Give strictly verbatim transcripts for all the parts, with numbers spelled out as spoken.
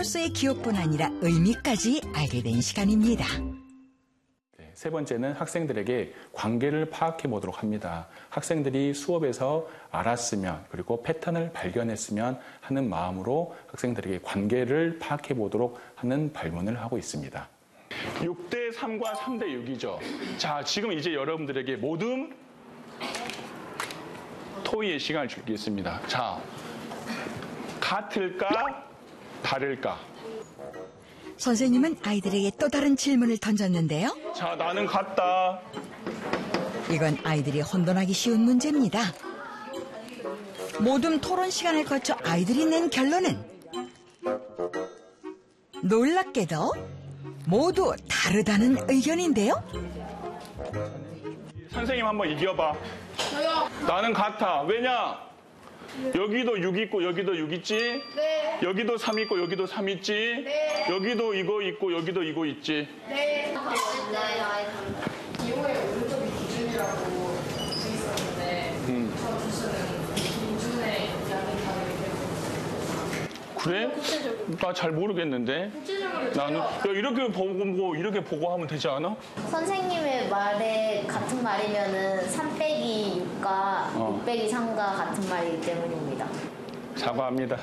학생으로서의 기억뿐 아니라 의미까지 알게 된 시간입니다. 세 번째는 학생들에게 관계를 파악해 보도록 합니다. 학생들이 수업에서 알았으면 그리고 패턴을 발견했으면 하는 마음으로 학생들에게 관계를 파악해 보도록 하는 발문을 하고 있습니다. 육 대 삼과 삼 대 육이죠. 자, 지금 이제 여러분들에게 모둠 토의의 시간을 주겠습니다. 자, 같을까? 다를까? 선생님은 아이들에게 또 다른 질문을 던졌는데요. 자, 나는 같다. 이건 아이들이 혼돈하기 쉬운 문제입니다. 모둠 토론 시간을 거쳐 아이들이 낸 결론은 놀랍게도 모두 다르다는 의견인데요. 선생님 한번 이겨봐. 저요. 나는 같아. 왜냐? 여기도 육 있고 여기도 육 있지? 네. 여기도 삼 있고 여기도 삼 있지? 네. 여기도 이거 있고 여기도 이거 있지? 네. 이용의 오른쪽이 기준이라고 돼 있었는데 음. 저 주스는 기준의 양이 다르게 되고. 그래? 나 잘 모르겠는데. 나는 야, 이렇게 보고 이렇게 보고 하면 되지 않아? 선생님의 말에 같은 말이면은 삼 빼기 육과 어. 육 빼기 삼과 같은 말이기 때문입니다. 사과합니다.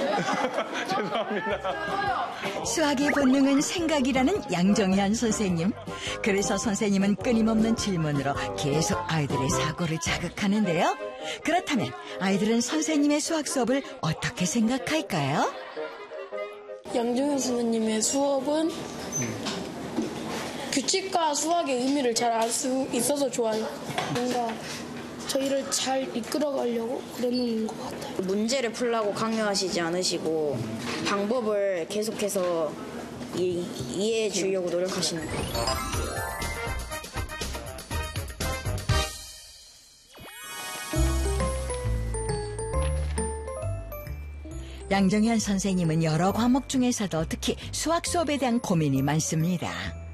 죄송합니다. 수학의 본능은 생각이라는 양정현 선생님. 그래서 선생님은 끊임없는 질문으로 계속 아이들의 사고를 자극하는데요. 그렇다면 아이들은 선생님의 수학 수업을 어떻게 생각할까요? 양정현 선생님의 수업은 규칙과 수학의 의미를 잘 알 수 있어서 좋아요. 뭔가 저희를 잘 이끌어가려고 그러는 것 같아요. 문제를 풀라고 강요하시지 않으시고 방법을 계속해서 이, 이해해 주려고 노력하시는 거예요. 양정현 선생님은 여러 과목 중에서도 특히 수학 수업에 대한 고민이 많습니다.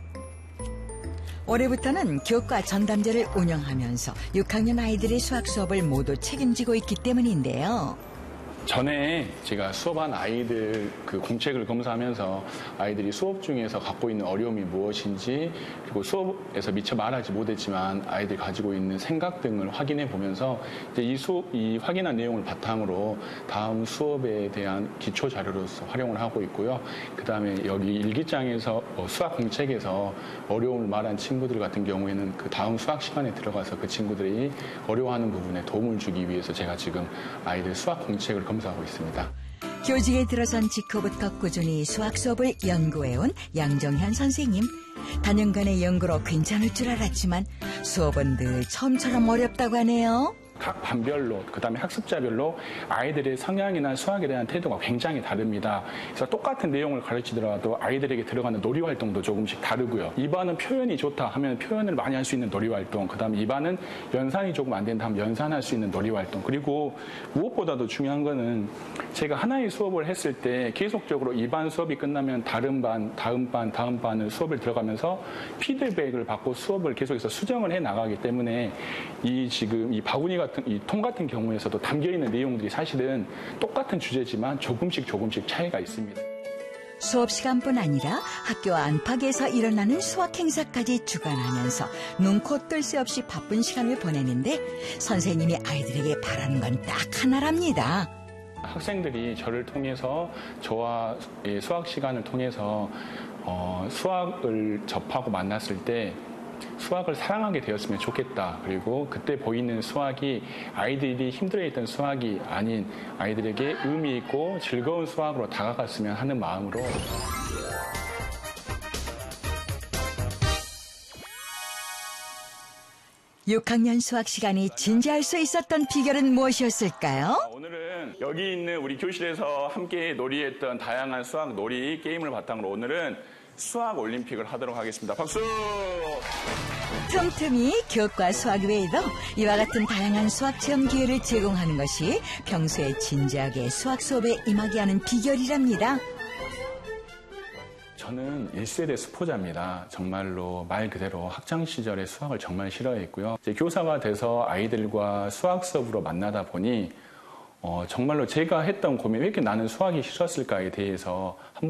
올해부터는 교과 전담제를 운영하면서 육 학년 아이들의 수학 수업을 모두 책임지고 있기 때문인데요. 전에 제가 수업한 아이들 그 공책을 검사하면서 아이들이 수업 중에서 갖고 있는 어려움이 무엇인지 그리고 수업에서 미처 말하지 못했지만 아이들이 가지고 있는 생각 등을 확인해 보면서 이제 이 수업, 이 확인한 내용을 바탕으로 다음 수업에 대한 기초 자료로서 활용을 하고 있고요. 그 다음에 여기 일기장에서 수학 공책에서 어려움을 말한 친구들 같은 경우에는 그 다음 수학 시간에 들어가서 그 친구들이 어려워하는 부분에 도움을 주기 위해서 제가 지금 아이들 수학 공책을 검사하고 있습니다. 교직에 들어선 직후부터 꾸준히 수학 수업을 연구해온 양정현 선생님. 단연간의 연구로 괜찮을 줄 알았지만 수업은 늘 처음처럼 어렵다고 하네요. 각 반별로, 그 다음에 학습자별로 아이들의 성향이나 수학에 대한 태도가 굉장히 다릅니다. 그래서 똑같은 내용을 가르치더라도 아이들에게 들어가는 놀이활동도 조금씩 다르고요. 이 반은 표현이 좋다 하면 표현을 많이 할 수 있는 놀이활동, 그 다음에 이 반은 연산이 조금 안 된다 하면 연산할 수 있는 놀이활동, 그리고 무엇보다도 중요한 거는 제가 하나의 수업을 했을 때 계속적으로 이 반 수업이 끝나면 다른 반, 다음 반, 다음 반을 수업을 들어가면서 피드백을 받고 수업을 계속해서 수정을 해 나가기 때문에 이 지금 이 바구니 같은 이 통 같은 경우에서도 담겨있는 내용들이 사실은 똑같은 주제지만 조금씩 조금씩 차이가 있습니다. 수업 시간뿐 아니라 학교 안팎에서 일어나는 수학 행사까지 주관하면서 눈코 뜰 새 없이 바쁜 시간을 보내는데 선생님이 아이들에게 바라는 건 딱 하나랍니다. 학생들이 저를 통해서 저와 수학 시간을 통해서 어, 수학을 접하고 만났을 때 수학을 사랑하게 되었으면 좋겠다. 그리고 그때 보이는 수학이 아이들이 힘들어했던 수학이 아닌 아이들에게 의미 있고 즐거운 수학으로 다가갔으면 하는 마음으로 육 학년 수학 시간이 진지할 수 있었던 비결은 무엇이었을까요? 오늘은 여기 있는 우리 교실에서 함께 놀이했던 다양한 수학 놀이 게임을 바탕으로 오늘은 수학 올림픽을 하도록 하겠습니다. 박수! 틈틈이 교과 수학 외에도 이와 같은 다양한 수학 체험 기회를 제공하는 것이 평소에 진지하게 수학 수업에 임하게 하는 비결이랍니다. 저는 일 세대 수포자입니다. 정말로 말 그대로 학창 시절에 수학을 정말 싫어했고요. 이제 교사가 돼서 아이들과 수학 수업으로 만나다 보니 어, 정말로 제가 했던 고민, 왜 이렇게 나는 수학이 싫었을까에 대해서 한번